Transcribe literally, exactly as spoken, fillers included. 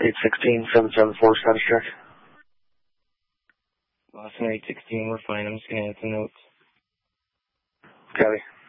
eight sixteen, seven seven four, status check. Boston eight sixteen, we're fine. I'm just going to add some notes. Copy.